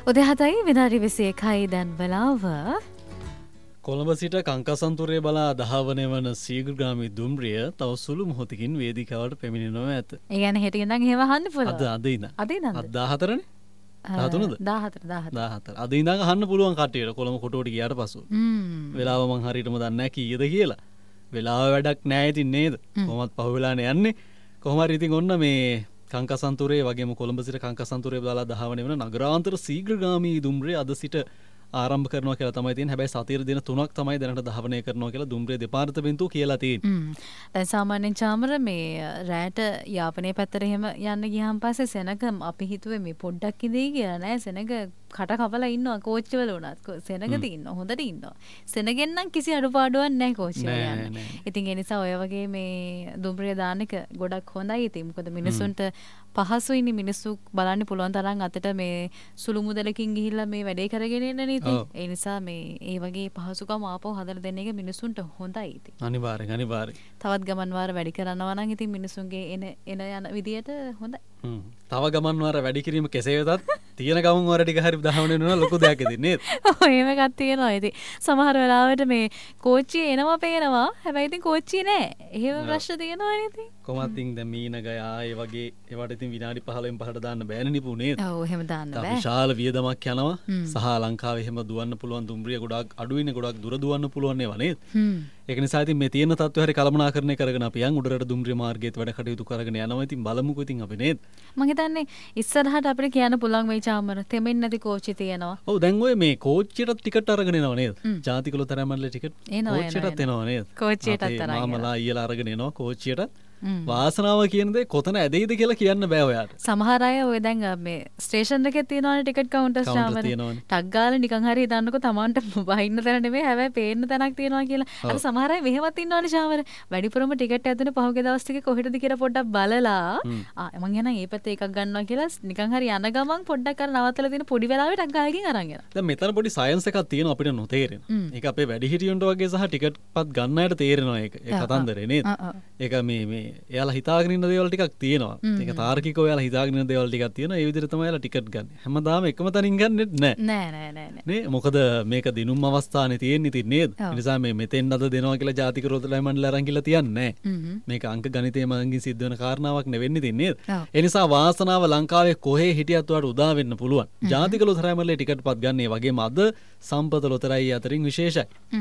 උදේ 7යි විනාඩි 21යි දැන් වෙලාව. කොළඹ සිට කංකසන්තුරේ බලා 10 වන ශීඝ්‍රගාමී දුම්රිය තව සුළු මොහොතකින් වේදිකාවට පැමිණෙනවා ඇත. ඒ කියන්නේ හෙට ඉඳන් එහෙම අහන්න පුළුවන්. අද ඉඳන්. අද ඉඳන්ද? 14නේ? 13ද? 14. අද ඉඳන් අහන්න පුළුවන් කට්ටියට කොළඹ කොටුවට ගියාට පස්සෙ. වෙලාව මං හරියටම දන්නේ නැහැ කීයද කියලා. වෙලාව වැඩක් නැහැ ඉතින් නේද? කොහොමත් පහුවෙලානේ යන්නේ. කොහොම හරි ඉතින් ඔන්න මේ කංකසන්තුරේ වගේම කොළඹ සිට කංකසන්තුරේ බලා 10 වන නගරාන්තර ශීඝ්‍රගාමී දුම්රිය අද සිට ආරම්භ කරනවා කියලා තමයි තියෙන්නේ. හැබැයි සතියේ දින 3ක් තමයි දැනට ධාවනය කරනවා කියලා දුම්රිය දෙපාර්තමේන්තුව කියලා තියෙන්නේ. දැන් සාමාන්‍යයෙන් චාමර මේ රැට යාපනයේ පැත්තට එහෙම යන්න ගියාන් පස්සේ සෙනග අපි හිතුවේ මේ පොඩ්ඩක් ඉඳී කියලා නෑ. සෙනග කට කපලා ඉන්නවා කෝච්චිවල උනත්. සෙනග තියෙනවා හොඳට ඉන්නවා. සෙනගෙන් නම් කිසි අඩුපාඩුවක් නෑ කෝච්චිවල යන්න. ඉතින් ඒ නිසා ඔය වගේ මේ දුම්රිය දාන එක ගොඩක් හොඳයි. ඉතින් මොකද මිනිසුන්ට පහසුයිනි මිනිස්සු බලන්න පුළුවන් තරම් අතට මේ සුළු මුදලකින් ගිහිල්ලා මේ වැඩේ කරගෙන ඉන්න නේ. ඒ නිසා මේ ඒ වගේ පහසුකම් ආපහු හදලා දෙන්න එක මිනිසුන්ට හොඳයි ඉතින්. අනිවාර්යෙන්. තවත් ගමන් වාර වැඩි කරනවා නම් ඉතින් මිනිසුන්ගේ එන යන විදියට හොඳයි. තව ගමන් වාර වැඩි කිරීම කෙසේ වෙතත් තියෙන ගමන් වාර ටික හරි ධාවනය වෙනවා ලොකු දෙයක් ඉතින් නේද? ඔව් එහෙම එකක් තියෙනවා ඉතින්. සමහර වෙලාවට මේ කෝච්චිය එනවා පේනවා. හැබැයි ඉතින් කෝච්චිය නෑ. එහෙම ප්‍රශ්න තියෙනවනේ ඉතින්. කොහොමත් ඉතින් දැන් මීනගයා ඒ වගේ ඒවට ඉතින් විනාඩි 15න් පහට දාන්න බෑනේ නිපු නේද? ඔව් එහෙම දාන්න බෑ. විශාල වියදමක් යනවා. සහ ලංකාවේ එහෙම දුවන්න පුළුවන් දුම්රිය ගොඩක් අඩුයිනේ ගොඩක් දුර දුවන්න පුළුවන් ඒවා නේද? ඒක නිසා ඉතින් මේ තියෙන තත්ත්වය හරි කළමනාකරණය කරගෙන අපි යන් උඩරට දුම්රිය මාර්ගයේත් වැඩ කටයුතු කරගෙන යනවා. ඉතින් බලමුකෝ ඉතින් අපි නේද? මම හිතන්නේ ඉස්සරහට අපිට කියන්න පුළුවන් වෙයි චාමර තෙමෙන්නේ නැති කෝච්චි තියෙනවා. ඔව් දැන් ඔය මේ කෝච්චියට ටිකට් අරගෙන එනවා නේද? ජාතික ලොතරැයි මණ්ඩලයේ ටිකට් කෝච්චියටත් එනවා නේද? කෝච්චියටත් අරගෙන. මාමලා ඊයලා අරගෙන එනවා කෝච්චියට. වාසනාව කියන දේ කොතන ඇදෙයිද කියලා කියන්න බෑ ඔයාට. සමහර අය ඔය දැන් මේ ස්ටේෂන් එකේ තියෙනවනේ ටිකට් කවුන්ටර්ස් චාමර. ටක් ගාලා නිකන් හරි හිතන්නකෝ Tamanට බහින්න තැන නෙමෙයි හැබැයි පේන්න තැනක් තියෙනවා කියලා. අර සමහර අය මෙහෙමත් ඉන්නවනේ චාමර. වැඩිපුරම ටිකට් ඇදුනේ පහුගිය දවස් ටිකේ කොහෙටද කියලා පොඩ්ඩක් බලලා මං එනං ඒ පැත්තේ එකක් ගන්නවා කියලා නිකන් හරි යන ගමන් පොඩ්ඩක් අර නවත්තලා තියෙන පොඩි වෙලාවේ ටක් ගාලකින් අරන් යනවා. දැන් මෙතන පොඩි සයන්ස් එකක් තියෙනවා අපිට නොතේරෙන. ඒක අපේ වැඩිහිටියන්ට වගේ සහ ටිකට් පත් ගන්න අයට තේරෙනවා ඒක. ඒ කතන්දරේ නේද? ඒක මේ එයාලා හිතාගෙන ඉන්න දේවල් ටිකක් තියෙනවා. ඒක තාර්කිකව එයාලා හිතාගෙන ඉන්න දේවල් ටිකක් තියෙනවා. ඒ විදිහට තමයි එයාලා ටිකට් ගන්න. හැමදාම එකම තැනින් ගන්නෙත් නෑ. නේ මොකද මේක දිනුම් අවස්ථානේ තියෙන්නේ ඉතින් නේද? ඒ නිසා මේ මෙතෙන් අද දෙනවා කියලා ජාතික රොතලයි මණ්ඩල අරන් කියලා තියන්නේ නෑ. මේක අංක ගණිතයේ මගින් සිද්ධ වෙන කාරණාවක් නෙවෙන්නේ ඉතින් නේද? ඒ නිසා වාසනාව ලංකාවේ කොහේ හිටියත් ඔයාලට උදා වෙන්න පුළුවන්. ජාතික ලොතරැයි මණ්ඩලයේ ටිකට් පත් ගන්න. ඒ වගේම අද සම්පත ලොතරැයි අතරින් විශේෂයි.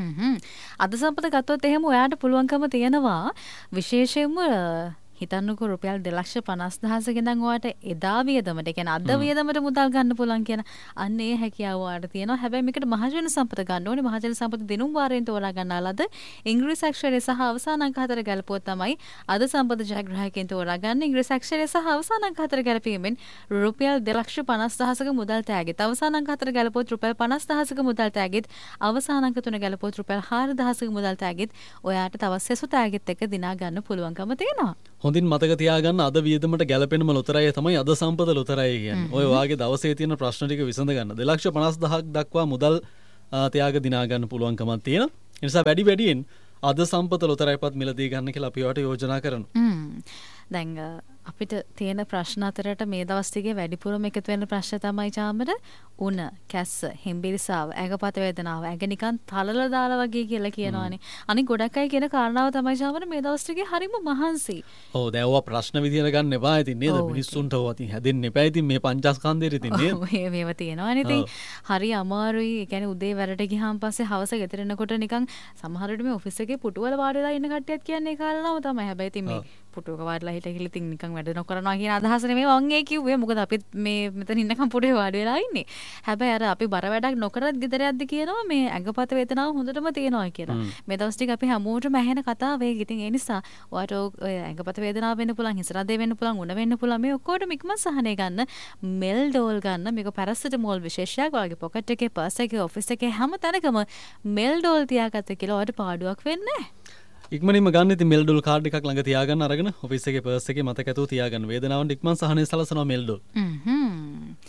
අද සම්පත ගත්තොත් එහෙම ඔයාට පුළුවන්කම තියෙනවා විශේෂයෙන්ම හිතන්නකෝ රුපියල් 2,50,000 ගෙනන් ඔයාට එදා වියදමට, ඒ කියන්නේ අද වියදමට මුදල් ගන්න පුළුවන් කියන අන්න ඒ හැකියාව ඔයාට තියෙනවා. හැබැයි මේකට මහජන සම්පත ගන්න ඕනේ. මහජන සම්පත දිනුම් වාරයෙන් තෝරා ගන්නාලද ඉංග්‍රීසි අක්ෂරය සහ අවසාන අංක 4 ගැලපුවොත් තමයි අද සම්පත ජයග්‍රාහකයන් තෝරා ගන්න. ඉංග්‍රීසි අක්ෂරය සහ අවසාන අංක 4 ගැලපීමෙන් රුපියල් 2,50,000ක මුදල් තෑගෙත්, අවසාන අංක 4 ගැලපුවොත් රුපියල් 50,000ක මුදල් තෑගෙත්, අවසාන අංක 3 ගැලපුවොත් රුපියල් 4,000ක මුදල් තෑගෙත් ඔයාට තවත් සෙසු තෑගෙත් එක දිනා ගන්න පුළුවන්කම තියෙනවා. හොඳින් මතක තියාගන්න අද වියදමට ගැලපෙනම ලොතරැයි තමයි අද සම්පත ලොතරැයි කියන්නේ. ඔය වාගේ දවසේ තියෙන ප්‍රශ්න ටික විසඳ ගන්න 2,50,000ක් දක්වා මුදල් තියාග දිනා ගන්න පුළුවන්කමක් තියෙනවා. ඒ නිසා වැඩියෙන් අද සම්පත ලොතරැයිපත් මිලදී ගන්න කියලා අපි ඔයාලට යෝජනා කරනවා. දැන් අපිට තියෙන ප්‍රශ්න අතරට මේ දවස් ටිකේ වැඩිපුරම එකතු වෙන ප්‍රශ්න තමයි චාමර උණ, කැස්ස, හෙම්බිරිසාව, ඇඟපත වේදනාව, ඇඟ නිකන් තලලා දාලා වගේ කියලා කියනවානේ. අනික ගොඩක් අය කියන කාරණාව තමයි චාමර මේ දවස් ටිකේ හරිම මහන්සි. ඔව් දැන් ඔවා ප්‍රශ්න විදියට ගන්න එපා ඉතින් නේද? මිනිස්සුන්ට ඔවා ඉතින් හැදෙන්න එපා ඉතින් මේ පංචස්කන්ධෙට ඉතින් නේද? ඔව් මේව තියෙනවානේ ඉතින්. හරි අමාරුයි. ඒ කියන්නේ උදේ වැඩට ගියාන් පස්සේ හවස ගෙදර එනකොට නිකන් සමහර විට මේ ඔෆිස් එකේ පුටුවල වාඩි වෙලා ඉන්න කට්ටියත් කියන්නේ ඒ කාරණාව තමයි. හැබැයි ඉතින් මේ පුටුවක වාඩිලා හිටලා ඉතින් නිකන් වැඩ නොකරනවා කියන අදහස නෙමෙයි මම ඒ කිව්වේ. මොකද අපි මේ මෙතන ඉන්නකම් පුටුවේ වාඩි වෙලා ඉන්නේ. හැබැයි අර අපි බර වැඩක් නොකරත් ගෙදර යද්දි කියනවා මේ ඇඟපත වේදනාව හොඳටම තියෙනවා කියලා. මේ දවස් ටික අපි හැමෝටම ඇහෙන කතාව ඒක. ඉතින් ඒ නිසා ඔයාට ඔය ඇඟපත වේදනාව වෙන්න පුළුවන්, හිස රදේ වෙන්න පුළුවන්, උණ වෙන්න පුළුවන්. මේ ඔක්කොටම ඉක්මන් සහනය ගන්න මෙල්ඩෝල් ගන්න. මේක පැරසිටමෝල් විශේෂයක්. ඔයාගේ පොකට් එකේ, පර්ස් එකේ, ඔෆිස් එකේ හැම තැනකම මෙල්ඩෝල් තියාගත්ත කියලා ඔයාට පාඩුවක් වෙන්නේ නැහැ. ඉක්මනින්ම ගන්න ඉතින් මෙල්ඩෝල් කාඩ් එකක් ළඟ තියාගන්න අරගෙන ඔෆිස් එකේ පර්ස් එකේ මතක ඇතුව තියාගන්න. වේදනාවට ඉක්මන් සහනය සලසනවා මෙල්ඩෝල්.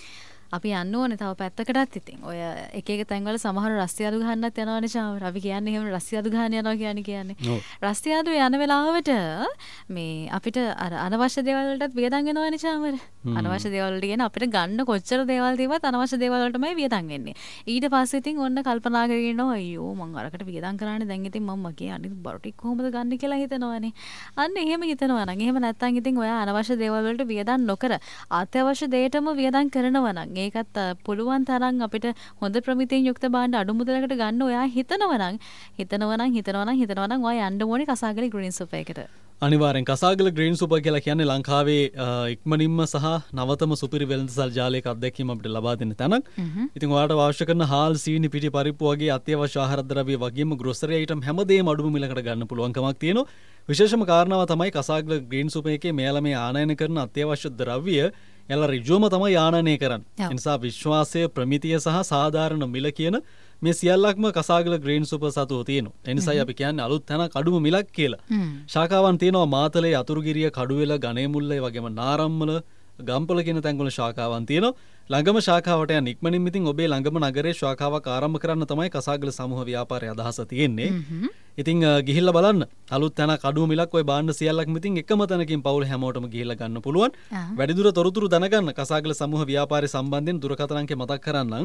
අපි යන්න ඕනේ තව පැත්තකටත් ඉතින්. ඔය එක එක තැන්වල සමහර රස්තියාදු ගහන්නත් යනවනේ චාමර. අපි කියන්නේ එහෙම රස්තියාදු ගහන්න යනවා කියන්නේ. රස්තියාදු යන වෙලාවට මේ අපිට අර අනවශ්‍ය දේවල් වලටත් වියදම් වෙනවනේ චාමර. අනවශ්‍ය දේවල් වලට කියන අපිට ගන්න කොච්චර දේවල් තියවත් අනවශ්‍ය දේවල් වලටමයි වියදම් වෙන්නේ. ඊට පස්සේ ඉතින් ඔන්න කල්පනා කරගෙන ඉන්නවා අයියෝ මං අරකට වියදම් කරානේ දැන් ඉතින් මම මගේ අනිත් බරු ටික කොහොමද ගන්න කියලා හිතනවනේ. අන්න එහෙම හිතනවා නම් එහෙම නැත්නම් ඉතින් ඔයා අනවශ්‍ය දේවල් වලට වියදම් නොකර අත්‍යවශ්‍ය දේටම වියදම් කරනවා නම් ඒකත් පුළුවන් තරම් අපිට හොඳ ප්‍රමිතියෙන් යුක්ත භාණ්ඩ අඩු මුදලකට ගන්න ඔයා හිතනවා නම් ඔයා යන්න ඕනේ කසාගල ග්‍රීන් සුපර් එකට. අනිවාර්යෙන් කසාගල ග්‍රීන් සුපර් කියලා කියන්නේ ලංකාවේ ඉක්මනින්ම සහ නවතම සුපිරි වෙළඳසල් ජාලයක අත්දැකීම අපිට ලබා දෙන තැනක්. ඉතින් ඔයාලට අවශ්‍ය කරන හාල්, සීනි, පිටි, පරිප්පු වගේ අත්‍යවශ්‍ය ආහාර ද්‍රව්‍ය වගේම ග්‍රොසරි අයිටම් හැමදේම අඩුම මිලකට ගන්න පුළුවන්කමක් තියෙනවා. විශේෂම කාරණාව තමයි කසාගල ග්‍රීන් සුපර් එකේ මෙයාලා මේ ආනයන කරන අත්‍යවශ්‍ය ද්‍රව්‍ය එයාලා ඍජුවම තමයි ආනයනය කරන්නේ. ඒ නිසා විශ්වාසය, ප්‍රමිතිය සහ සාධාරණ මිල කියන මේ සියල්ලක්ම කසාගල ග්‍රීන් සුපර් සතුව තියෙනවා. ඒ නිසායි අපි කියන්නේ අලුත් තැනක් අඩුම මිලක් කියලා. ශාඛාවන් තියෙනවා මාතලේ, අතුරුගිරිය, කඩුවෙල, ගණේමුල්ල, වගේම නාරම්මල, ගම්පොළ කියන තැන්වල ශාඛාවන් තියෙනවා. ළඟම ශාඛාවට යන ඉක්මනින් ඉතින් ඔබේ ළඟම නගරේ ශාඛාවක් ආරම්භ කරන්න තමයි කසාගල සමූහ ව්‍යාපාරයේ අදහස තියෙන්නේ. ඉතින් ගිහිල්ලා බලන්න. අලුත් තැනක් අඩුම මිලක් ඔය භාණ්ඩ සියල්ලක්ම ඉතින් එකම තැනකින් පවුල හැමෝටම ගිහිල්ලා ගන්න පුළුවන්. වැඩිදුර තොරතුරු දැනගන්න කසාගල සමූහ ව්‍යාපාරය සම්බන්ධයෙන් දුරකථන අංකය මතක් කරන්නම්.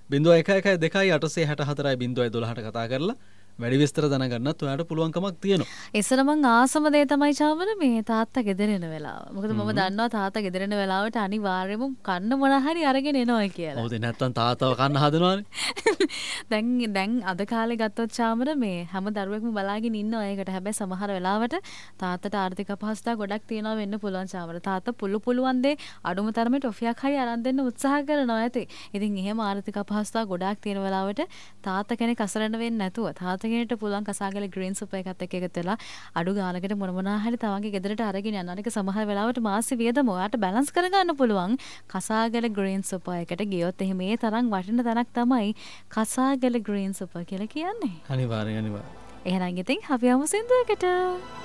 0112 කතා කරලා වැඩි විස්තර දැනගන්නත් ඔයාලට පුළුවන්කමක් තියෙනවා. ඉස්සර මං ආසම දේ තමයි චාමර මේ තාත්තා ගෙදර එන වෙලාව. මොකද මම දන්නවා තාත්තා ගෙදර එන වෙලාවට අනිවාර්යයෙන්ම කන්න මොන හරි අරගෙන එනවා කියලා. ඔව් නැත්තම් තාත්තව කන්න හදනවානේ. දැන් අද කාලේ ගත්තොත් චාමර මේ හැම දරුවෙක්ම බලාගෙන ඉන්නවා ඒකට. හැබැයි සමහර වෙලාවට තාත්තට ආර්ථික අපහසුතාව ගොඩක් තියෙනවා වෙන්න පුළුවන් චාමර. තාත්තා පුළුවන් දේ අඩුම තරමේ ටොෆියක් හරි අරන් දෙන්න උත්සාහ කරනවා ඇති. ඉතින් එහෙම ආර්ථික අපහසුතාව ගොඩක් තියෙන වෙලාවට තාත්තා කෙනෙක් අසරණ වෙන්නේ නැතුව තාත්තගෙනට පුළුවන් කසාගල ග්‍රීන් සුපර් එකත් එක්ක එකතු වෙලා අඩු ගානකට මොනවා හරි තමන්ගේ ගෙදරට අරගෙන යන්න. අනික සමහර වෙලාවට මාසෙ වියදම ඔයාට බැලන්ස් කරගන්න පුළුවන් කසාගල ග්‍රීන් සුපර් එකට ගියොත් එහෙම ඒ තරම් වටින තැනක් තමයි කසාගල ග්‍රීන් සුපර් කියලා කියන්නේ. අනිවාර්යෙන්. එහෙනම් ඉතින් අපි යමු සින්දුවකට.